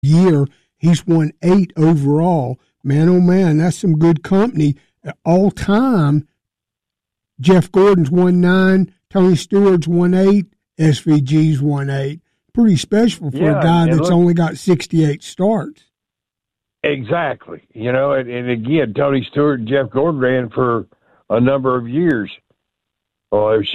year. He's won 8 overall. Man, oh man, that's some good company. All time, Jeff Gordon's won 9, Tony Stewart's won 8, SVG's won 8. Pretty special for a guy that's only got 68 starts. Exactly. And again, Tony Stewart and Jeff Gordon ran for a number of years. Well, if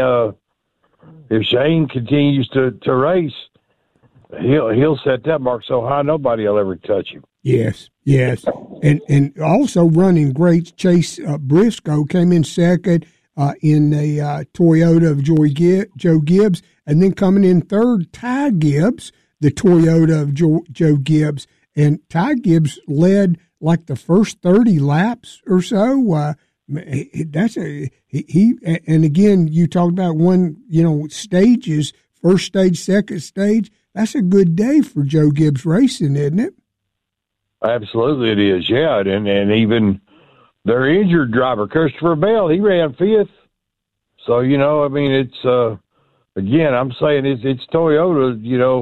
Shane continues to race, he'll set that mark so high nobody will ever touch him. Yes. And also running great, Chase Briscoe came in second in the Toyota of Joe Gibbs, and then coming in third, Ty Gibbs, the Toyota of Joe Gibbs. And Ty Gibbs led like the first 30 laps or so. And again, you talked about stages, first stage, second stage. That's a good day for Joe Gibbs Racing, isn't it? Absolutely it is, yeah. And even their injured driver, Christopher Bell, he ran 5th. So, it's, again, I'm saying it's Toyota,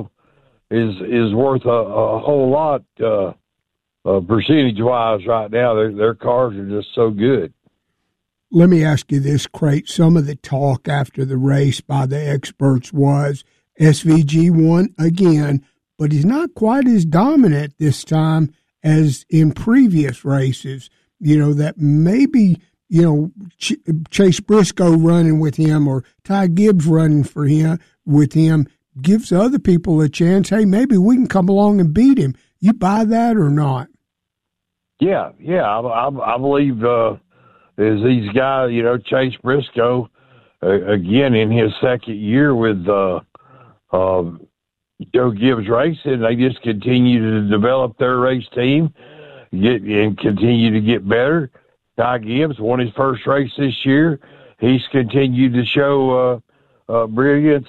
is worth a whole lot percentage-wise right now. Their cars are just so good. Let me ask you this, Crate. Some of the talk after the race by the experts was SVG won again, but he's not quite as dominant this time as in previous races. That maybe, Chase Briscoe running with him or Ty Gibbs running with him gives other people a chance. Hey, maybe we can come along and beat him. You buy that or not? Yeah. I believe as these guys, Chase Briscoe, again in his second year with Joe Gibbs Racing, they just continue to develop their race team, and continue to get better. Ty Gibbs won his first race this year. He's continued to show brilliance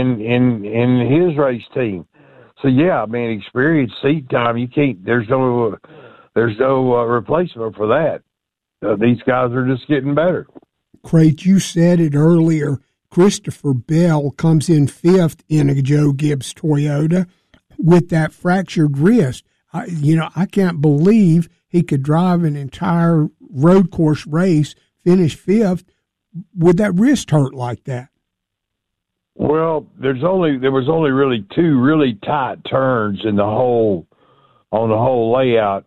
in his race team. So yeah, experience, seat time. You can't. There's no replacement for that. These guys are just getting better. Crate, you said it earlier. Christopher Bell comes in 5th in a Joe Gibbs Toyota with that fractured wrist. I can't believe he could drive an entire road course race, finish 5th with that wrist hurt like that. Well, there was only really 2 really tight turns on the whole layout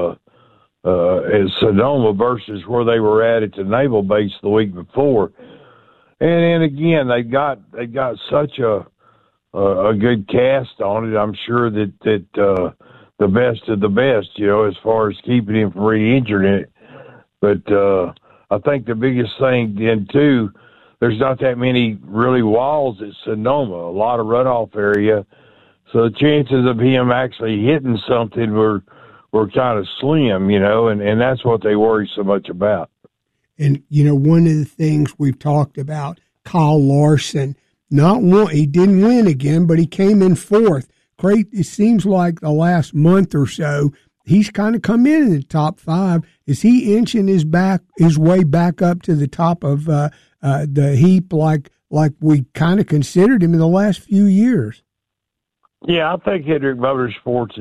as Sonoma versus where they were at the Naval Base the week before. And again, they got such a good cast on it. I'm sure that the best of the best, as far as keeping him from re-injuring it. But I think the biggest thing then too, there's not that many really walls at Sonoma, a lot of runoff area. So the chances of him actually hitting something were kind of slim, and that's what they worry so much about. And, one of the things we've talked about, Kyle Larson, he didn't win again, but he came in 4th. Crate, it seems like the last month or so, he's kind of come in the top 5. Is he inching his way back up to the top of the heap like we kind of considered him in the last few years? Yeah, I think Hendrick Motorsports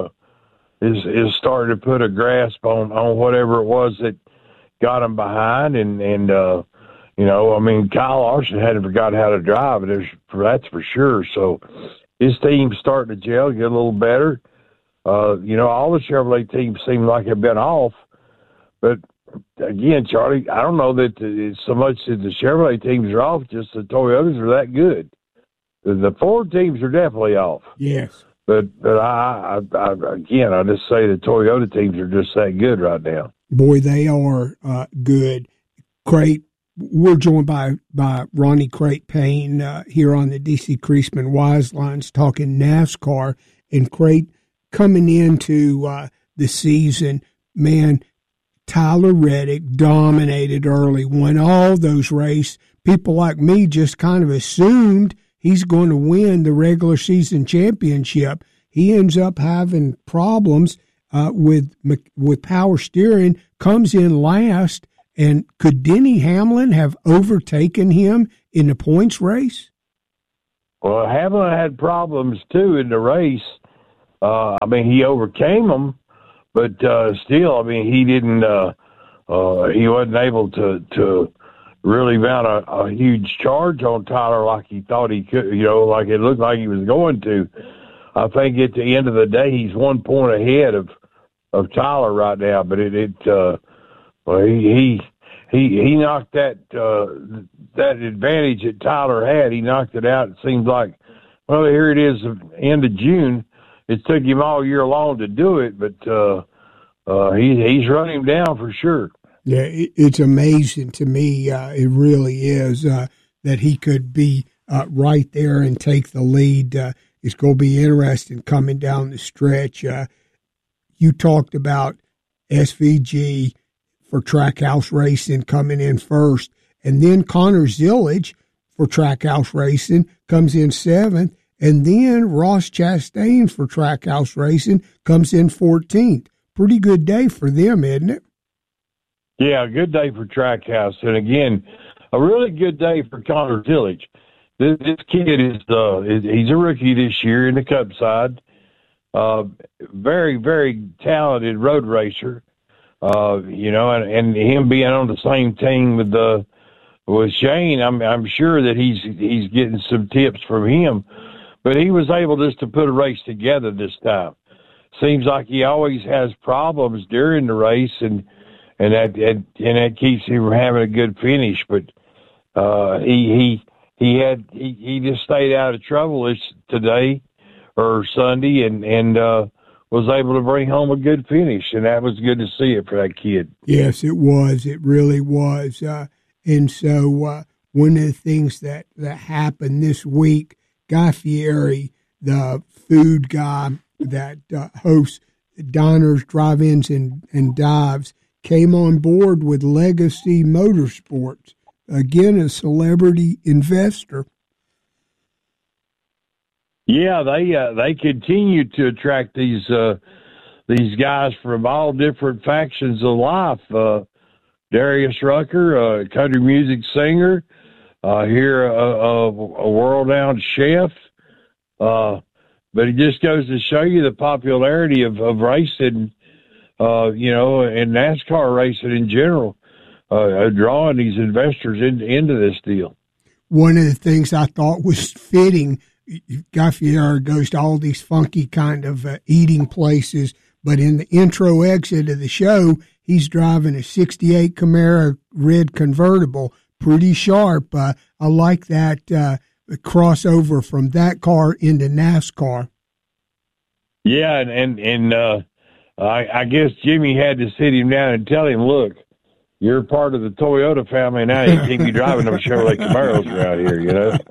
is starting to put a grasp on whatever it was that got him behind, and Kyle Larson hadn't forgot how to drive, and that's for sure. So his team's starting to gel, get a little better. All the Chevrolet teams seem like they've been off, but again, Charlie, I don't know that it's so much that the Chevrolet teams are off, just the Toyotas are that good. The Ford teams are definitely off. Yes. But I just say the Toyota teams are just that good right now. Boy, they are good. Crate, we're joined by Ronnie Crate Payne here on the DC Creasman Wise Lines talking NASCAR. And Crate, coming into the season, man, Tyler Reddick dominated early, won all those races. People like me just kind of assumed he's going to win the regular season championship. He ends up having problems with power steering, comes in last. And could Denny Hamlin have overtaken him in the points race? Well, Hamlin had problems too in the race, I mean, he overcame them, but still, I mean, he didn't. He wasn't able to really mount a huge charge on Tyler like he thought he could. Like it looked like he was going to. I think at the end of the day, he's 1 point ahead of Tyler right now. But well, he knocked that advantage that Tyler had. He knocked it out. It seems like, well, here it is, end of June. It took him all year long to do it, but he's run him down for sure. Yeah, it's amazing to me. It really is that he could be right there and take the lead. It's going to be interesting coming down the stretch. You talked about SVG for Trackhouse Racing coming in first, and then Connor Zillage for Trackhouse Racing comes in seventh, and then Ross Chastain for Trackhouse Racing comes in 14th. Pretty good day for them, isn't it? Yeah, good day for Trackhouse, and again, a really good day for Connor Zillage. This kid he's a rookie this year in the Cup side. Very, very talented road racer. And him being on the same team with Shane, I'm sure that he's getting some tips from him. But he was able just to put a race together this time. Seems like he always has problems during the race, and that keeps him from having a good finish. But he just stayed out of trouble today or Sunday, and was able to bring home a good finish, and that was good to see it for that kid. Yes, it was. It really was. And so one of the things that happened this week, Guy Fieri, the food guy that hosts diners, drive-ins, and dives, came on board with Legacy Motorsports, again a celebrity investor. Yeah, they continue to attract these guys from all different factions of life. Darius Rucker, a country music singer, here a world-renowned chef. But it just goes to show you the popularity of racing, and NASCAR racing in general, drawing these investors into this deal. One of the things I thought was fitting, Guy Fieri goes to all these funky kind of eating places, but in the intro exit of the show, he's driving a 68 Camaro red convertible, pretty sharp. I like that crossover from that car into NASCAR. Yeah, and I guess Jimmy had to sit him down and tell him, look, you're part of the Toyota family now. You can't be driving them Chevrolet Camaros around here,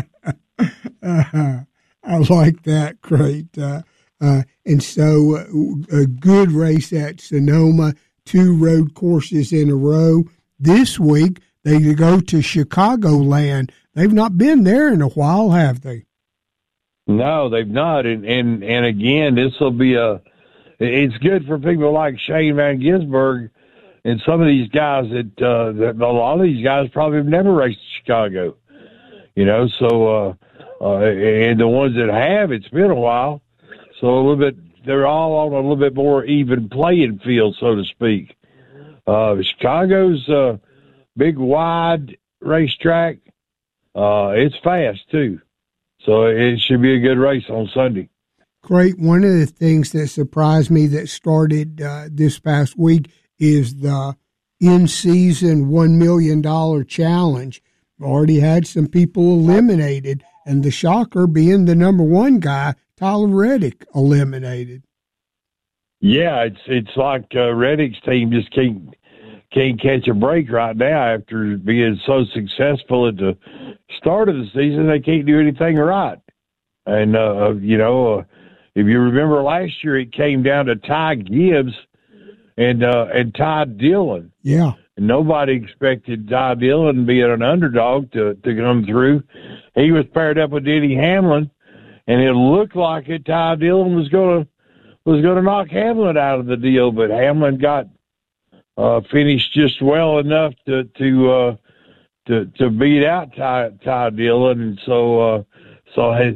I like that. Great. And so a good race at Sonoma, 2 road courses in a row. This week, they go to Chicagoland. They've not been there in a while, have they? No, they've not. And again, this will be it's good for people like Shane Van Gisbergen and some of these guys that a lot of these guys probably have never raced Chicago, so, and the ones that have, it's been a while. So a little bit, they're all on a little bit more even playing field, so to speak. Chicago's a big, wide racetrack. It's fast too. So it should be a good race on Sunday. Great. One of the things that surprised me that started this past week is the in-season $1 million challenge. Already had some people eliminated, and the shocker being the number one guy, Tyler Reddick, eliminated. Yeah, it's like Reddick's team just can't catch a break right now after being so successful at the start of the season. They can't do anything right. And, if you remember last year, it came down to Ty Gibbs and Ty Dillon. Yeah. And nobody expected Ty Dillon, being an underdog, to come through. He was paired up with Denny Hamlin, and it looked like Ty Dillon was going to knock Hamlin out of the deal, but Hamlin got finished just well enough to beat out Ty Dillon, and so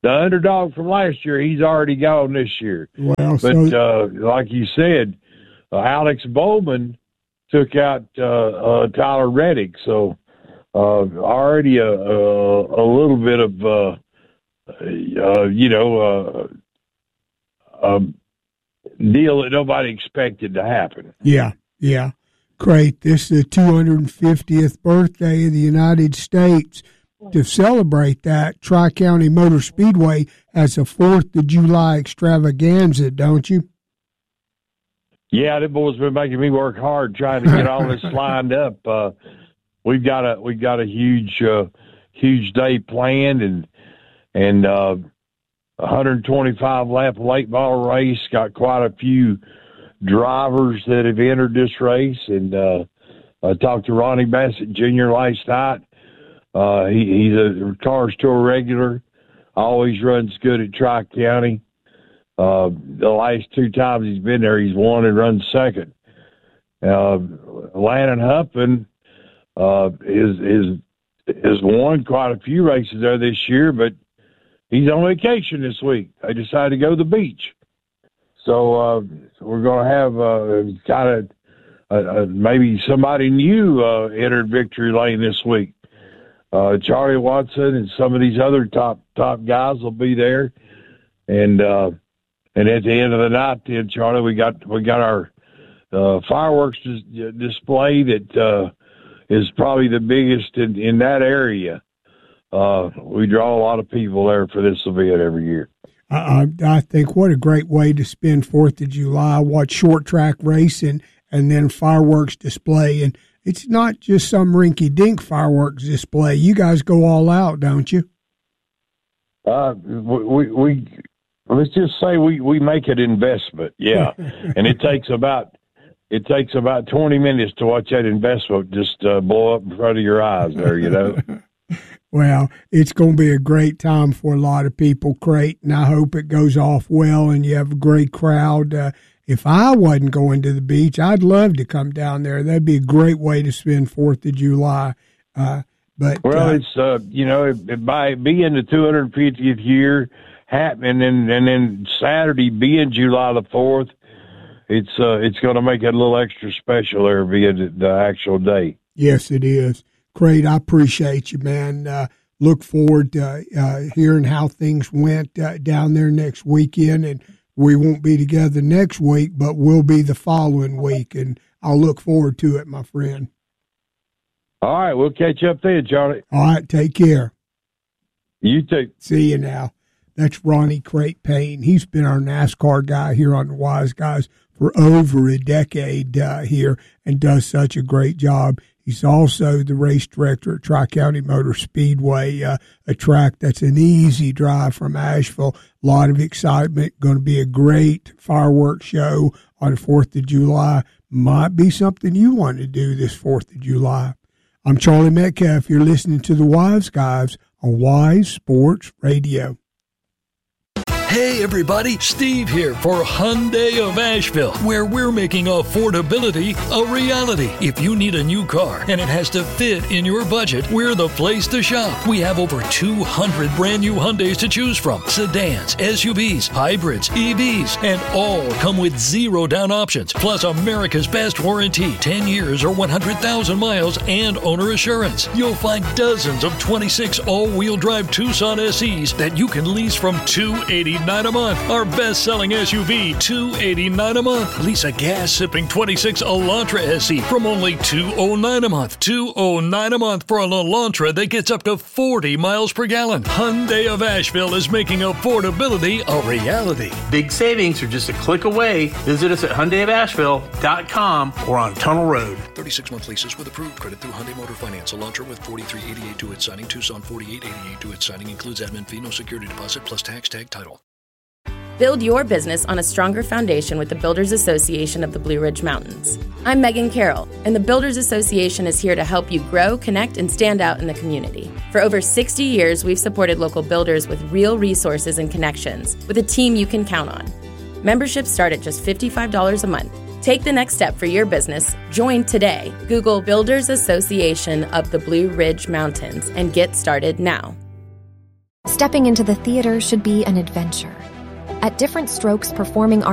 the underdog from last year, he's already gone this year. Well, but like you said, Alex Bowman took out Tyler Reddick, so already a little bit of deal that nobody expected to happen. Yeah. Great. This is the 250th birthday of the United States. To celebrate that, Tri-County Motor Speedway has a 4th of July extravaganza, don't you? Yeah, the boys been making me work hard trying to get all this lined up. We've got a huge day planned, and 125 lap late model race. Got quite a few drivers that have entered this race, and I talked to Ronnie Bassett Jr. last night. He's a Cars Tour regular. Always runs good at Tri-County. The last 2 times he's been there, he's won and run second. Landon Huffman has won quite a few races there this year, but he's on vacation this week. They decided to go to the beach. So we're going to have kind of maybe somebody new entered victory lane this week. Charlie Watson and some of these other top guys will be there, and at the end of the night, then Charlie, we got our fireworks display that is probably the biggest in that area. We draw a lot of people there for this event every year. I think what a great way to spend 4th of July, watch short track racing and then fireworks display. And it's not just some rinky-dink fireworks display. You guys go all out, don't you? We let's just say we make it investment, yeah. And it takes about 20 minutes to watch that investment just blow up in front of your eyes there, you know. Well, it's going to be a great time for a lot of people, Crate, and I hope it goes off well and you have a great crowd. If I wasn't going to the beach, I'd love to come down there. That'd be a great way to spend 4th of July. It's by being the 250th year happening, and then Saturday being July the 4th, it's going to make it a little extra special there, being the actual day. Yes, it is. Crate, I appreciate you, man. Look forward to hearing how things went down there next weekend, and we won't be together next week, but we'll be the following week, and I'll look forward to it, my friend. All right, we'll catch up then, Charlie. All right, take care. You too. See you now. That's Ronnie Crate Payne. He's been our NASCAR guy here on the Wise Guys for over a decade here and does such a great job. He's also the race director at Tri-County Motor Speedway, a track that's an easy drive from Asheville. A lot of excitement. Going to be a great fireworks show on the 4th of July. Might be something you want to do this 4th of July. I'm Charlie Metcalf. You're listening to the Wise Guys on Wise Sports Radio. Hey everybody, Steve here for Hyundai of Asheville, where we're making affordability a reality. If you need a new car and it has to fit in your budget, we're the place to shop. We have over 200 brand new Hyundais to choose from. Sedans, SUVs, hybrids, EVs, and all come with 0 down options. Plus America's best warranty, 10 years or 100,000 miles and owner assurance. You'll find dozens of 26 all-wheel drive Tucson SEs that you can lease from $289 a month. Our best-selling SUV, $289 a month. Lease a gas-sipping 26 Elantra SE from only $209 a month. $209 a month for an Elantra that gets up to 40 miles per gallon. Hyundai of Asheville is making affordability a reality. Big savings are just a click away. Visit us at HyundaiofAsheville.com or on Tunnel Road. 36-month leases with approved credit through Hyundai Motor Finance. Elantra with $43.88 to its signing. Tucson $48.88 to its signing. Includes admin fee, no security deposit, plus tax tag title. Build your business on a stronger foundation with the Builders Association of the Blue Ridge Mountains. I'm Megan Carroll, and the Builders Association is here to help you grow, connect, and stand out in the community. For over 60 years, we've supported local builders with real resources and connections, with a team you can count on. Memberships start at just $55 a month. Take the next step for your business. Join today. Google Builders Association of the Blue Ridge Mountains and get started now. Stepping into the theater should be an adventure. At Different Strokes Performing Arts